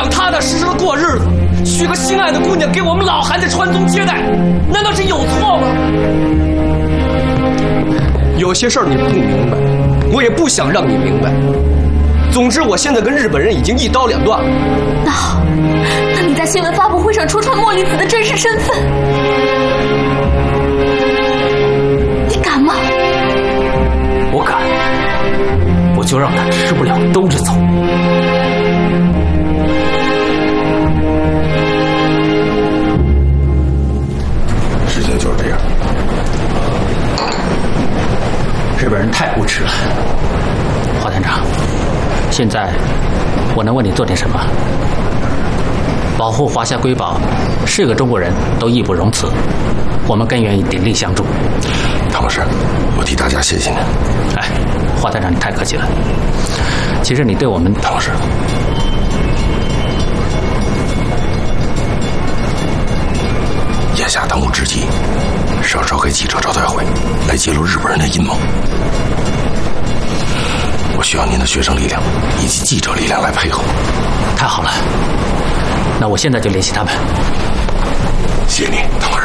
想踏踏实实的过日子，娶个心爱的姑娘给我们老韩家传宗接代，难道是有错吗？有些事儿你不明白，我也不想让你明白。总之，我现在跟日本人已经一刀两断了。 那好，那你在新闻发布会上戳穿莫离子的真实身份，你敢吗？ 我敢，我就让他吃不了兜着走。 事情就是这样。 日本人太无耻了，华团长。现在，我能为你做点什么？保护华夏瑰宝，是个中国人都义不容辞，我们更愿意鼎力相助。 唐老师，我替大家谢谢您。 哎，华团长，你太客气了。其实你对我们， 唐老师，眼下当务之急是要召开记者招待会，来揭露日本人的阴谋。我需要您的学生力量以及记者力量来配合。 太好了，那我现在就联系他们。 谢谢你，唐老师。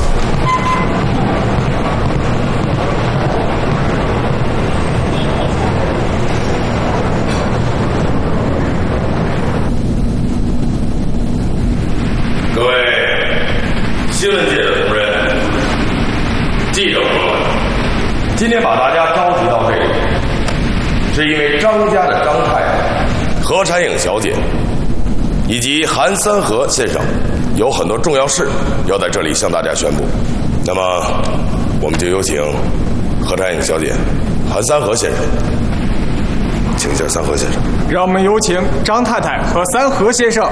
各位新闻界的同仁、记者朋友们，今天把大家召集到这里，是因为张家的张太太、何婵颖小姐以及韩三和先生有很多重要事要在这里向大家宣布。那么，我们就有请何婵颖小姐、韩三和先生，请一下三和先生。 让我们有请张太太和三和先生。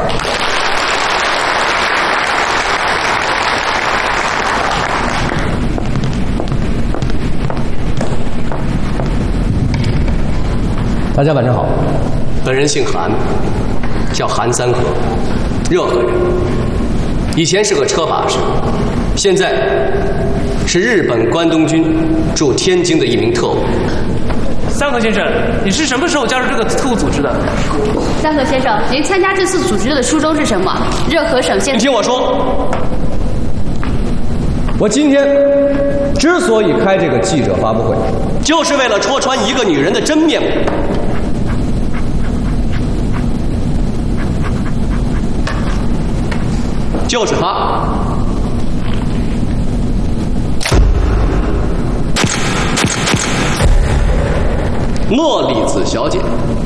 大家晚上好，本人姓韩，叫韩三和，热河人，以前是个车把式，现在是日本关东军驻天津的一名特务。 三和先生，你是什么时候加入这个特务组织的？ 三和先生，您参加这次组织的初衷是什么？热河省县， 你听我说，我今天之所以开这个记者发布会，就是为了戳穿一个女人的真面目。就是她，莫莉子小姐。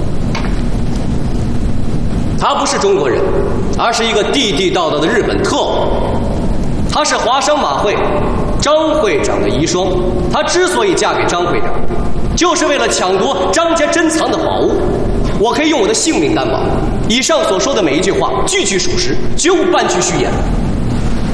她不是中国人，而是一个地地道道的日本特务。她是华商马会张会长的遗孀。她之所以嫁给张会长，就是为了抢夺张家珍藏的宝物。我可以用我的性命担保，以上所说的每一句话句句属实，绝无半句虚言。